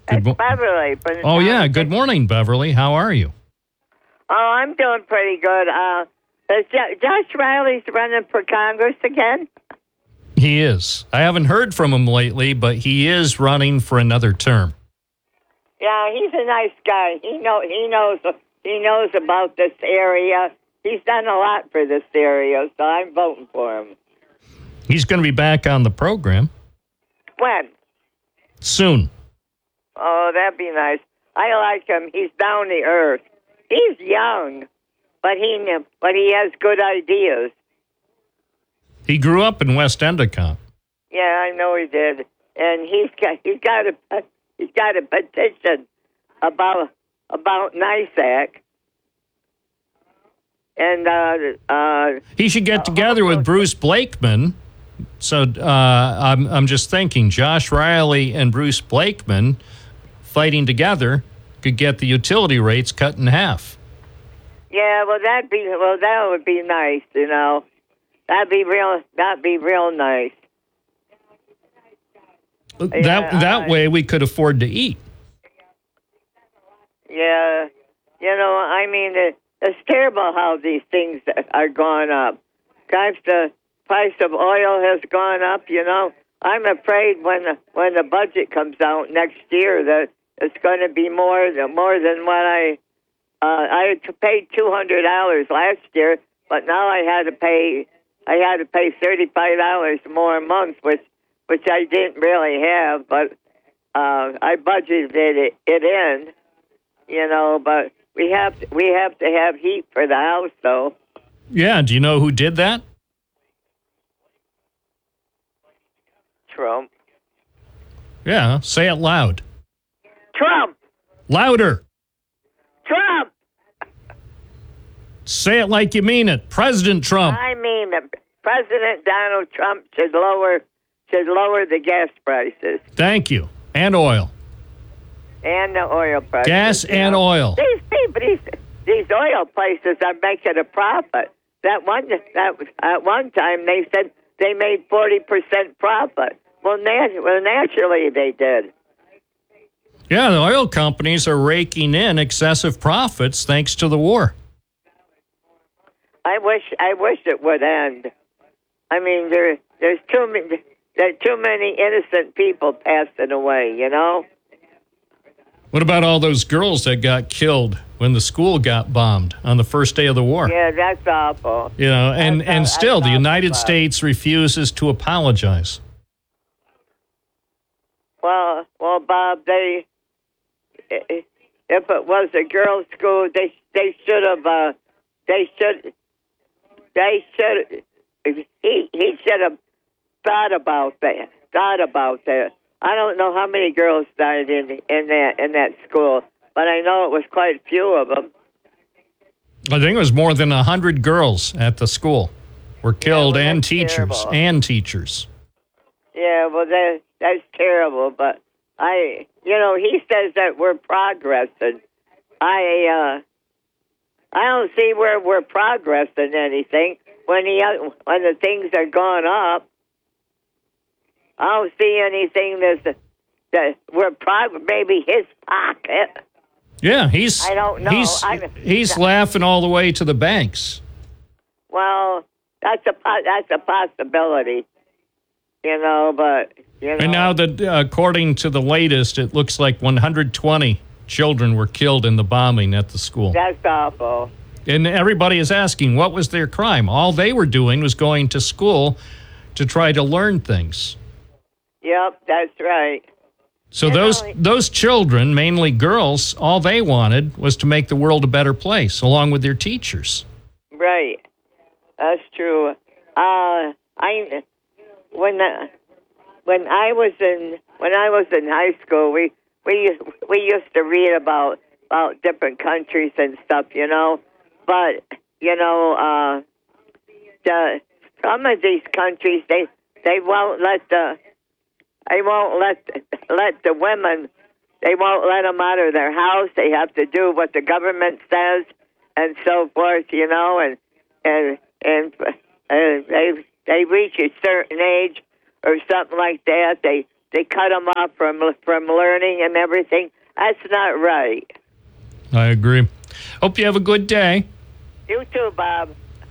It's Beverly. Oh, yeah. Good morning, Beverly. How are you? Oh, I'm doing pretty good. Is Josh Riley's running for Congress again? He is. I haven't heard from him lately, but he is running for another term. Yeah, he's a nice guy. He knows about this area. He's done a lot for this area, so I'm voting for him. He's going to be back on the program. When? Soon. Oh, that'd be nice. I like him. He's down to earth. He's young, but he has good ideas. He grew up in West Endicott. Yeah, I know he did, and he's got a petition about NISAC. And he should get together with Bruce Blakeman. So I'm just thinking, Josh Riley and Bruce Blakeman fighting together could get the utility rates cut in half. Yeah, that would be nice, you know. That'd be real nice. That way we could afford to eat. Yeah, you know, I mean, it's terrible how these things are going up. Guys, the price of oil has gone up. You know, I'm afraid when the budget comes out next year that it's going to be more than what I paid $200 last year, but now I had to pay $35 more a month, which I didn't really have, but I budgeted it in, you know. But we have to have heat for the house, though. Yeah. Do you know who did that? Trump. Yeah. Say it loud. Trump. Louder. Trump. Say it like you mean it. President Trump. I mean, President Donald Trump should lower the gas prices. Thank you. And oil. And the oil prices. Gas and oil. These oil places are making a profit. At one time they said they made 40% profit. Well, naturally they did. Yeah, the oil companies are raking in excessive profits thanks to the war. I wish it would end. I mean, there's too many innocent people passing away, you know? What about all those girls that got killed when the school got bombed on the first day of the war? Yeah, that's awful. You know, and still the United States refuses to apologize. Well, Bob, if it was a girls' school, they should have he should have thought about that. I don't know how many girls died in that school, but I know it was quite a few of them. I think it was more than 100 girls at the school were killed, and teachers. Yeah, well, that's terrible. But he says that we're progressing. I don't see where we're progressing anything when the things are going up. I don't see anything that we're maybe his pocket. Yeah, I don't know. He's laughing all the way to the banks. Well, that's a possibility, you know. But and now that according to the latest, it looks like 120 children were killed in the bombing at the school. That's awful. And everybody is asking, what was their crime? All they were doing was going to school to try to learn things. Yep, that's right. So those children, mainly girls, all they wanted was to make the world a better place, along with their teachers. Right, that's true. When I was in high school, we used to read about different countries and stuff, you know. But you know, some of these countries they won't let the women. They won't let them out of their house. They have to do what the government says, and so forth. You know, and they reach a certain age or something like that. They they cut them off from learning and everything. That's not right. I agree. Hope you have a good day. You too, Bob.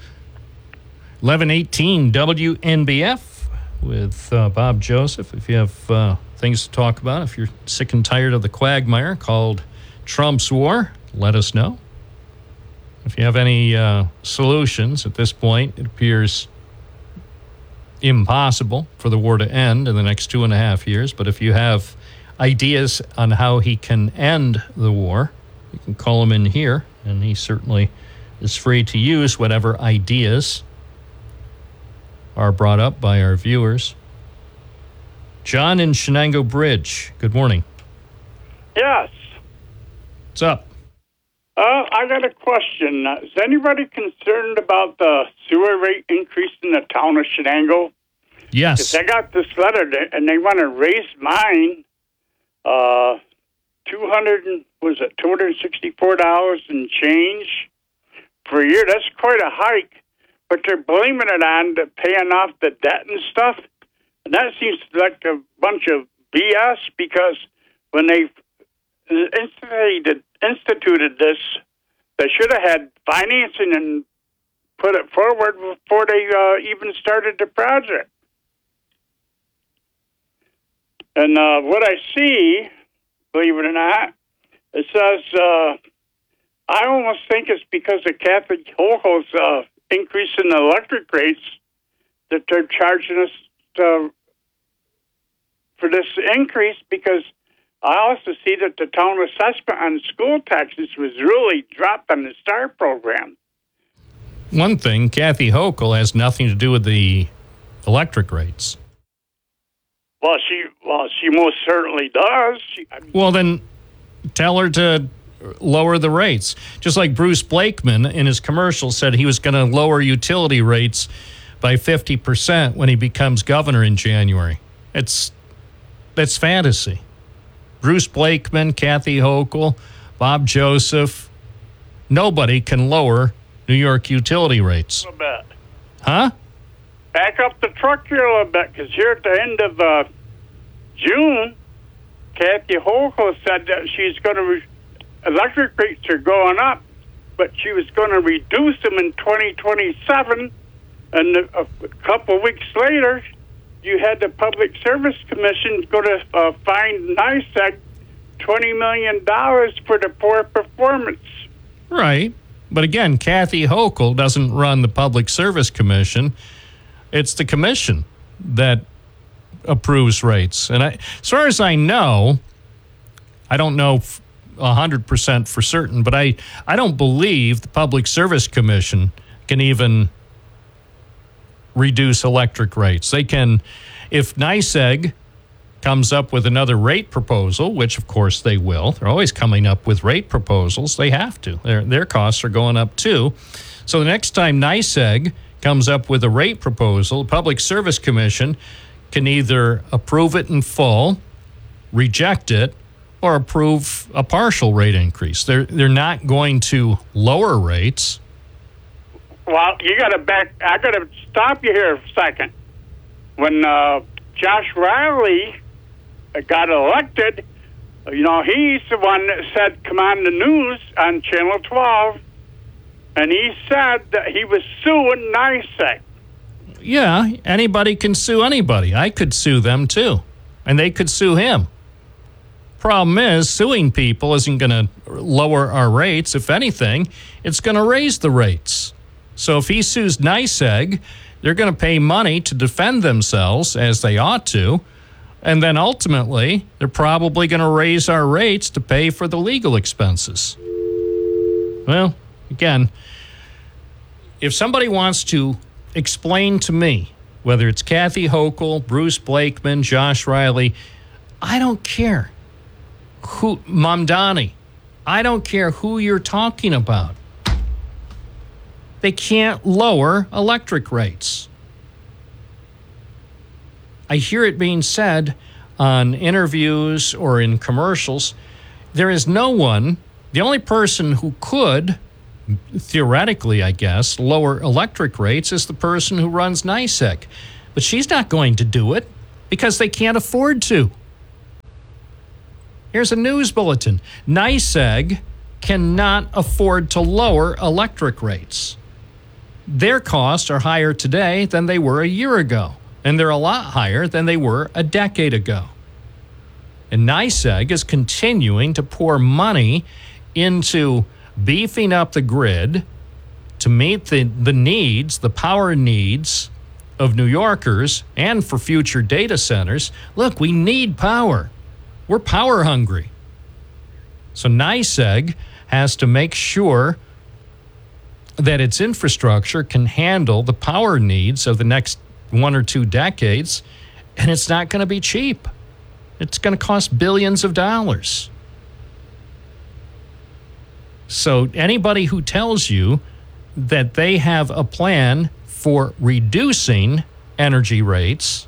1118 WNBF with Bob Joseph. If you have things to talk about, if you're sick and tired of the quagmire called Trump's war, let us know. If you have any solutions at this point, it appears impossible for the war to end in the next 2.5 years. But if you have ideas on how he can end the war, you can call him in here, and he certainly is free to use whatever ideas are brought up by our viewers. John in Shenango Bridge, good morning. Yes. What's up? I got a question. Is anybody concerned about the sewer rate increase in the town of Shenango? Yes. Because I got this letter, and they want to raise mine $264 and change per year. That's quite a hike, but they're blaming it on the paying off the debt and stuff. And that seems like a bunch of BS, because when they instituted this, they should have had financing and put it forward before they even started the project. And what I see, believe it or not, it says, I almost think it's because of Kathy Hochul's increase in the electric rates that they're charging us for this increase, because I also see that the town assessment on school taxes was really dropped on the STAR program. One thing, Kathy Hochul has nothing to do with the electric rates. Well, she most certainly does. Well, then tell her to lower the rates. Just like Bruce Blakeman in his commercial said he was going to lower utility rates by 50% when he becomes governor in January. That's fantasy. Bruce Blakeman, Kathy Hochul, Bob Joseph, nobody can lower New York utility rates. A little bit. Huh? Back up the truck here a little bit, because here at the end of June, Kathy Hochul said that she's going to electric rates are going up, but she was going to reduce them in 2027. And a couple of weeks later, you had the Public Service Commission go to fine NYSEG $20 million for the poor performance. Right. But again, Kathy Hochul doesn't run the Public Service Commission. It's the commission that approves rates. And as far as I know, I don't know 100% for certain, but I don't believe the Public Service Commission can even reduce electric rates. They can, if NYSEG comes up with another rate proposal, which of course they will. They're always coming up with rate proposals. They have to. Their costs are going up too. So the next time NYSEG comes up with a rate proposal, the Public Service Commission can either approve it in full, reject it, or approve a partial rate increase. They're not going to lower rates. Well, I got to stop you here a second. When Josh Riley got elected, he's the one that said, come on the news on Channel 12, and he said that he was suing NYSEG. Yeah, anybody can sue anybody. I could sue them too, and they could sue him. Problem is, suing people isn't going to lower our rates. If anything, it's going to raise the rates. So if he sues NYSEG, they're going to pay money to defend themselves, as they ought to, and then ultimately, they're probably going to raise our rates to pay for the legal expenses. Well, again, if somebody wants to explain to me, whether it's Kathy Hochul, Bruce Blakeman, Josh Riley, I don't care. Mamdani, I don't care who you're talking about. They can't lower electric rates. I hear it being said on interviews or in commercials, there is no one, the only person who could, theoretically, I guess, lower electric rates is the person who runs NYSEG. But she's not going to do it. because they can't afford to. Here's a news bulletin. NYSEG cannot afford to lower electric rates. Their costs are higher today than they were a year ago, and they're a lot higher than they were a decade ago. And NYSEG is continuing to pour money into beefing up the grid to meet the needs, the power needs of New Yorkers and for future data centers. Look, we need power. We're power hungry. So NYSEG has to make sure that its infrastructure can handle the power needs of the next 1 or 2 decades, and it's not going to be cheap. It's going to cost billions of dollars. So anybody who tells you that they have a plan for reducing energy rates,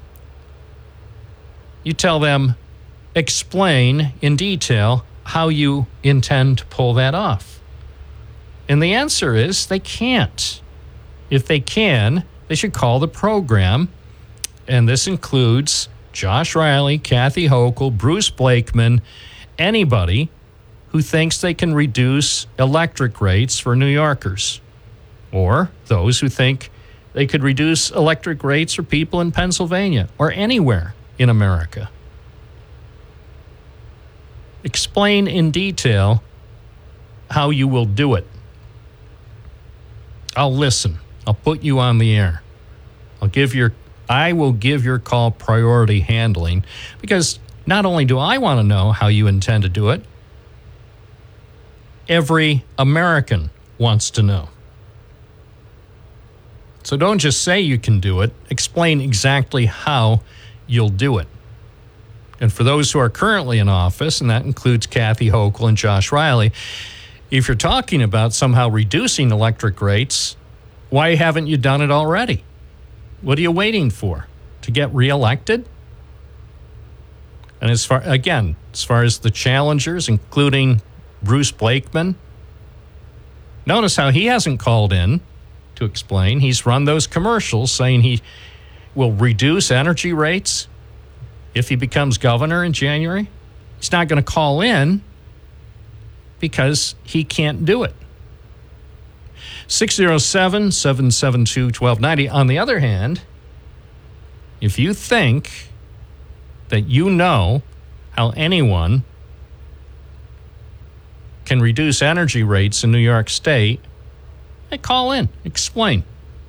you tell them, explain in detail how you intend to pull that off. And the answer is they can't. If they can, they should call the program, and this includes Josh Riley, Kathy Hochul, Bruce Blakeman, anybody who thinks they can reduce electric rates for New Yorkers, or those who think they could reduce electric rates for people in Pennsylvania or anywhere in America. Explain in detail how you will do it. I'll listen. I'll put you on the air. I will give your call priority handling, because not only do I want to know how you intend to do it, every American wants to know. So don't just say you can do it. Explain exactly how you'll do it. And for those who are currently in office, and that includes Kathy Hochul and Josh Riley, if you're talking about somehow reducing electric rates, why haven't you done it already? What are you waiting for? To get reelected? And as far as the challengers, including Bruce Blakeman, notice how he hasn't called in to explain. He's run those commercials saying he will reduce energy rates if he becomes governor in January. He's not going to call in because he can't do it. 607-772-1290. On the other hand, if you think that you know how anyone can reduce energy rates in New York State, call in. Explain.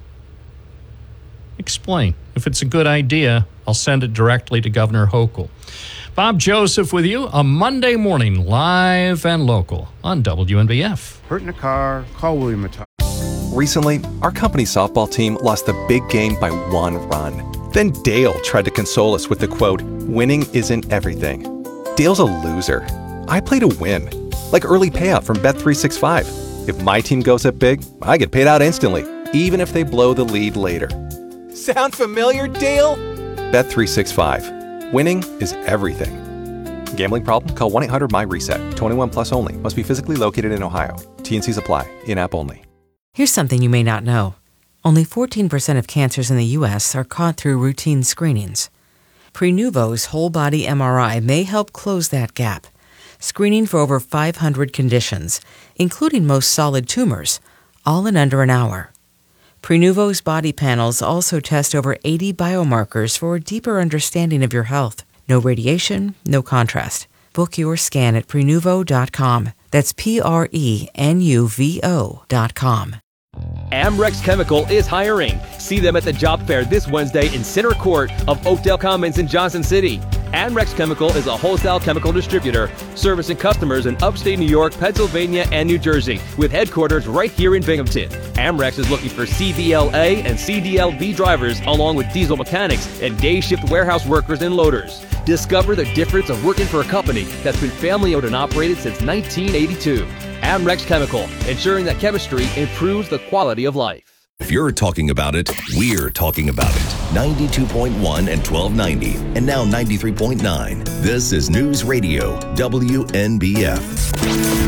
If it's a good idea, I'll send it directly to Governor Hochul. Bob Joseph with you, a Monday morning, live and local on WNBF. Hurt in a car, call William Mattar. Recently, our company softball team lost the big game by 1 run. Then Dale tried to console us with the quote, "Winning isn't everything." Dale's a loser. I play to win, like early payout from Bet365. If my team goes up big, I get paid out instantly, even if they blow the lead later. Sound familiar, Dale? Bet365. Winning is everything. Gambling problem? Call 1-800-MY-RESET. 21 plus only. Must be physically located in Ohio. T&Cs apply. In-app only. Here's something you may not know. Only 14% of cancers in the U.S. are caught through routine screenings. Prenuvo's whole-body MRI may help close that gap, screening for over 500 conditions, including most solid tumors, all in under an hour. Prenuvo's body panels also test over 80 biomarkers for a deeper understanding of your health. No radiation, no contrast. Book your scan at Prenuvo.com. That's Prenuvo.com. Amrex Chemical is hiring. See them at the job fair this Wednesday in Center Court of Oakdale Commons in Johnson City. Amrex Chemical is a wholesale chemical distributor servicing customers in upstate New York, Pennsylvania, and New Jersey, with headquarters right here in Binghamton. Amrex is looking for CDLA and CDLB drivers, along with diesel mechanics and day shift warehouse workers and loaders. Discover the difference of working for a company that's been family owned and operated since 1982. Amrex Chemical, ensuring that chemistry improves the quality of life. If you're talking about it, we're talking about it. 92.1 and 1290, and now 93.9. This is News Radio WNBF.